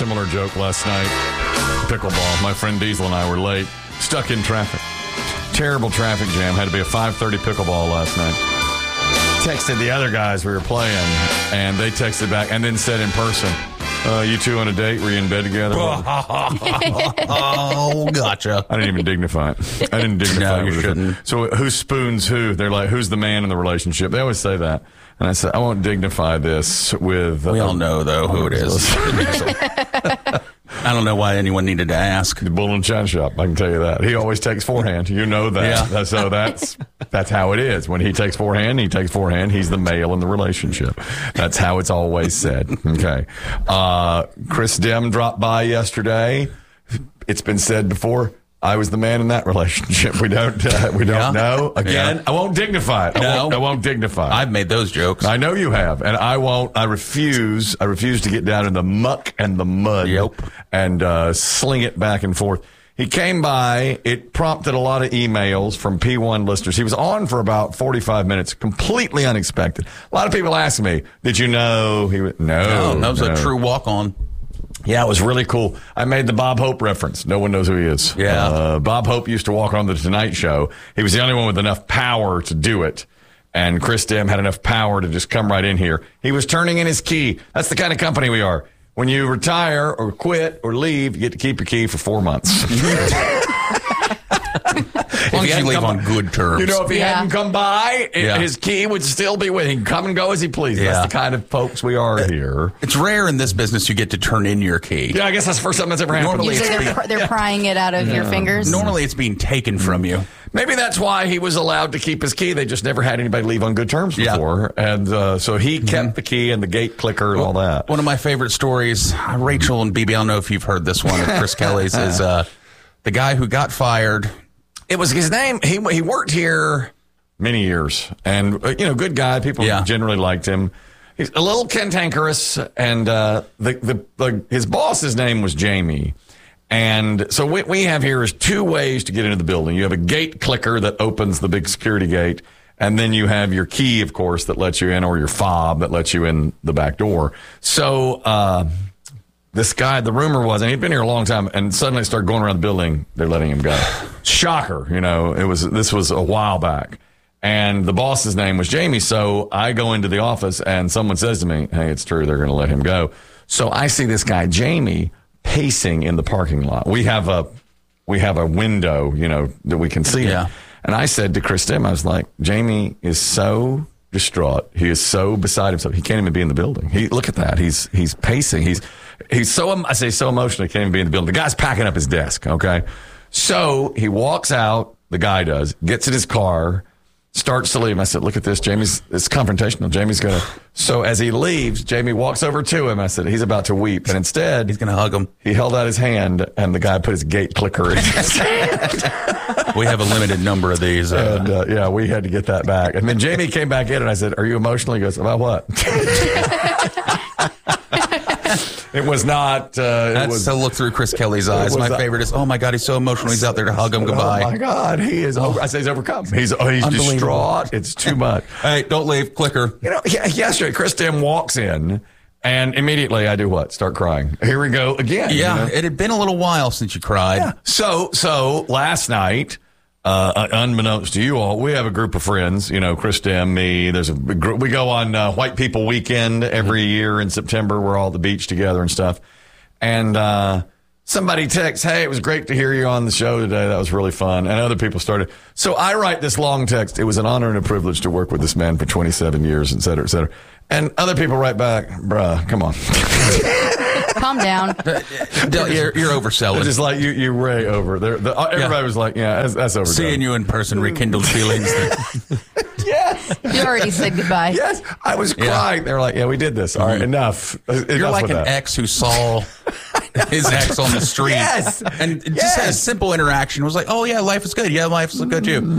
similar joke last night. Pickleball. My friend Diesel and I were late, stuck in traffic. Terrible traffic jam. Had to be a 5:30 pickleball last night. Texted the other guys we were playing, and they texted back and then said in person, you two on a date? Were you in bed together? Oh, gotcha. I didn't even dignify it. I didn't dignify it. No, you shouldn't. So who spoons who? They're like, who's the man in the relationship? They always say that. And I said, I won't dignify this with... We all know, though, who it is. I don't know why anyone needed to ask. The Bull and China Shop, I can tell you that. He always takes forehand. You know that. Yeah. So that's how it is. When he takes forehand, he's the male in the relationship. That's how it's always said. Okay. Chris Dem dropped by yesterday. It's been said before, I was the man in that relationship. We don't know. Again, I won't dignify it. I won't dignify it. I've made those jokes. I know you have, and I won't. I refuse to get down in the muck and the mud and sling it back and forth. He came by. It prompted a lot of emails from P1 listeners. He was on for about 45 minutes, completely unexpected. A lot of people ask me, did you know he was? No, that was a true walk-on. Yeah, it was really cool. I made the Bob Hope reference. No one knows who he is. Yeah. Bob Hope used to walk on the Tonight Show. He was the only one with enough power to do it. And Chris Dem had enough power to just come right in here. He was turning in his key. That's the kind of company we are. When you retire or quit or leave, you get to keep your key for 4 months. As long as you leave on good terms. You know, if he hadn't come by, his key would still be with him. He can come and go as he pleases. Yeah. That's the kind of folks we are here. It's rare in this business you get to turn in your key. Yeah, I guess that's the first time that's ever happened. Normally Usually they're prying it out of your fingers. Normally it's being taken from you. Maybe that's why he was allowed to keep his key. They just never had anybody leave on good terms before. Yeah. And so he kept the key and the gate clicker and all that. One of my favorite stories, Rachel and BB, I don't know if you've heard this one, Chris Kelly's, is the guy who got fired. It was his name. He worked here many years, and good guy. People generally liked him. He's a little cantankerous, and his boss's name was Jamie. And so what we have here is two ways to get into the building. You have a gate clicker that opens the big security gate, and then you have your key, of course, that lets you in, or your fob that lets you in the back door. So this guy, the rumor was, and he'd been here a long time, and suddenly started going around the building, they're letting him go. Shocker, this was a while back. And the boss's name was Jamie, so I go into the office, and someone says to me, hey, it's true, they're going to let him go. So I see this guy, Jamie, pacing in the parking lot. We have a window, that we can see. Yeah. And I said to Chris Dem, I was like, Jamie is so distraught. He is so beside himself. He can't even be in the building. Look at that. He's pacing. He's so emotional. He can't even be in the building. The guy's packing up his desk. Okay. So he walks out. The guy does, gets in his car, starts to leave. I said, look at this. It's confrontational. Jamie's going to. So as he leaves, Jamie walks over to him. I said, he's about to weep. And instead, he's going to hug him. He held out his hand, and the guy put his gate clicker in his hand. We have a limited number of these. And, we had to get that back. And then Jamie came back in, and I said, are you emotional? He goes, about what? It was not. That's a look through Chris Kelly's eyes. My favorite is, oh my God, he's so emotional. He's out there to hug him goodbye. Oh my God, he is. I say he's overcome. He's distraught. It's too much. Hey, don't leave. Clicker. Yesterday, Chris Dem walks in, and immediately I do what? Start crying. Here we go again. Yeah, it had been a little while since you cried. Yeah. So last night. Unbeknownst to you all, we have a group of friends, Chris Dem, me, there's a big group. We go on White People Weekend every year in September. We're all at the beach together and stuff. And somebody texts, hey, it was great to hear you on the show today. That was really fun. And other people started. So I write this long text. It was an honor and a privilege to work with this man for 27 years, et cetera, et cetera. And other people write back, bruh, come on. Calm down. You're overselling. It's just like you're way over. Everybody was like, that's overdone. Seeing you in person rekindled feelings. Yes. You already said goodbye. Yes. I was crying. They were like, we did this. All right, enough. You're like an ex who saw his ex on the street. Yes. And just had a simple interaction. It was like, oh, yeah, life is good. Yeah, life is good too.